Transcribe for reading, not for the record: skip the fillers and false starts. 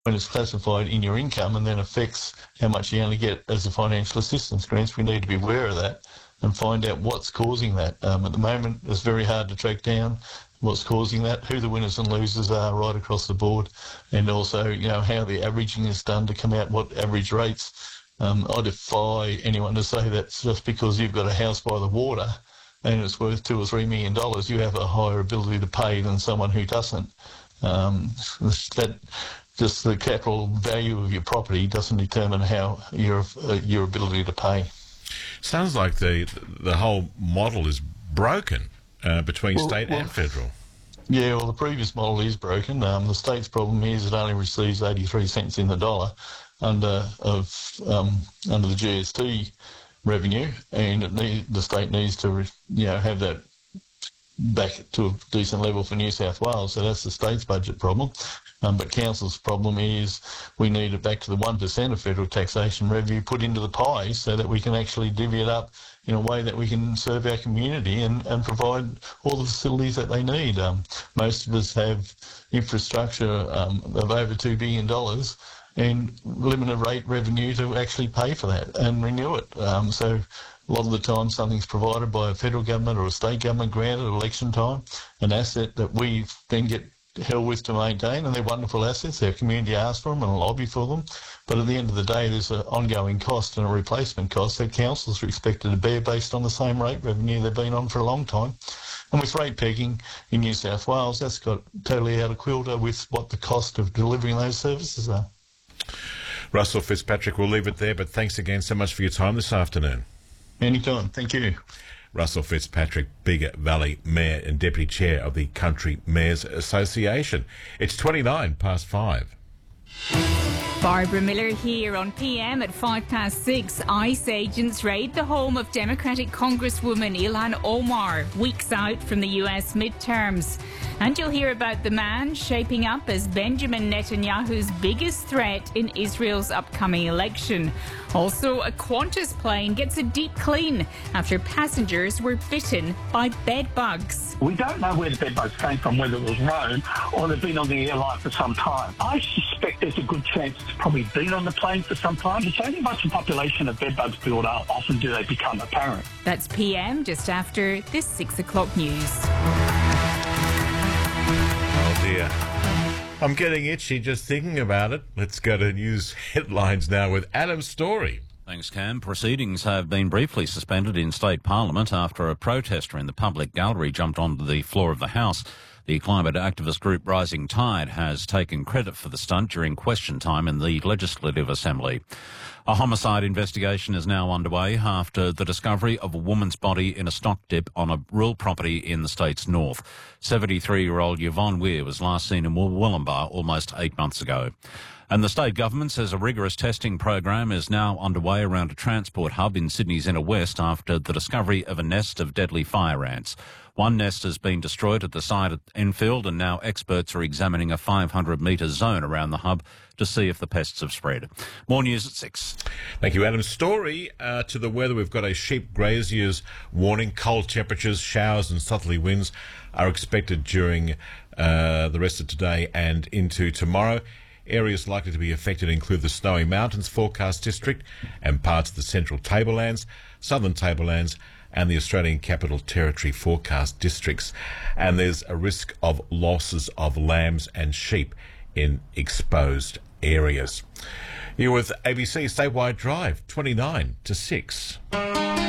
when it's classified in your income and then affects how much you only get as a financial assistance grants. We need to be aware of that and find out what's causing that. At the moment, it's very hard to track down what's causing that, who the winners and losers are right across the board, and also, how the averaging is done to come out what average rates. I defy anyone to say that just because you've got a house by the water and it's worth $2 or $3 million, you have a higher ability to pay than someone who doesn't. That just the capital value of your property doesn't determine how your ability to pay. Sounds like the whole model is broken between state and federal. Yeah, well, the previous model is broken. The state's problem is it only receives 83 cents in the dollar under the GST revenue, and the state needs to have that back to a decent level for New South Wales. So that's the state's budget problem. But council's problem is we need it back to the 1% of federal taxation revenue put into the pie so that we can actually divvy it up in a way that we can serve our community and provide all the facilities that they need. Most of us have infrastructure of over $2 billion and limited rate revenue to actually pay for that and renew it. So a lot of the time something's provided by a federal government or a state government grant at election time, an asset that we then get hell with to maintain, and they're wonderful assets. Our community asks for them and lobby for them. But at the end of the day, there's an ongoing cost and a replacement cost that councils are expected to bear based on the same rate revenue they've been on for a long time. And with rate pegging in New South Wales, that's got totally out of kilter with what the cost of delivering those services are. Russell Fitzpatrick, we'll leave it there, but thanks again so much for your time this afternoon. Anytime. Thank you. Russell Fitzpatrick, Bigger Valley Mayor and Deputy Chair of the Country Mayors Association. It's 5:29. Barbara Miller here on PM at 6:05. ICE agents raid the home of Democratic Congresswoman Ilhan Omar, weeks out from the US midterms. And you'll hear about the man shaping up as Benjamin Netanyahu's biggest threat in Israel's upcoming election. Also, a Qantas plane gets a deep clean after passengers were bitten by bed bugs. We don't know where the bed bugs came from, whether it was Rome or they've been on the airline for some time. I suspect there's a good chance it's probably been on the plane for some time. It's only once the population of bed bugs build up, often do they become apparent. That's PM just after this 6 o'clock news. Oh dear. I'm getting itchy just thinking about it. Let's go to news headlines now with Adam Story. Thanks, Cam. Proceedings have been briefly suspended in State Parliament after a protester in the public gallery jumped onto the floor of the House. The climate activist group Rising Tide has taken credit for the stunt during question time in the Legislative Assembly. A homicide investigation is now underway after the discovery of a woman's body in a stock dip on a rural property in the state's north. 73-year-old Yvonne Weir was last seen in Wollumbar almost 8 months ago. And the state government says a rigorous testing program is now underway around a transport hub in Sydney's inner west after the discovery of a nest of deadly fire ants. One nest has been destroyed at the site at Enfield, and now experts are examining a 500-metre zone around the hub to see if the pests have spread. More news at 6. Thank you, Adam. Story to the weather. We've got a sheep grazier's warning. Cold temperatures, showers and southerly winds are expected during the rest of today and into tomorrow. Areas likely to be affected include the Snowy Mountains forecast district and parts of the central tablelands, southern tablelands and the Australian Capital Territory forecast districts. And there's a risk of losses of lambs and sheep in exposed areas. You're with ABC Statewide Drive, 6:29.